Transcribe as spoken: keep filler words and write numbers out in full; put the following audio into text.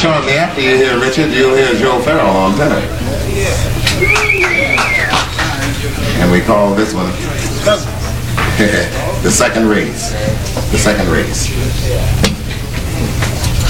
Shortly after you hear Richard, you'll hear Joe Farrell on tenor. And we call this one the second race. The second race.